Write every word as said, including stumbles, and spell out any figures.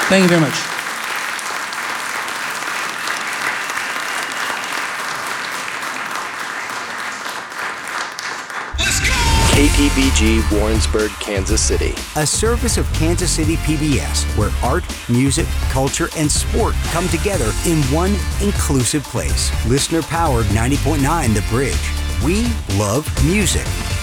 Thank you very much. K P B G Warrensburg, Kansas City. A service of Kansas City P B S, where art, music, culture, and sport come together in one inclusive place. Listener-powered ninety point nine The Bridge. We love music.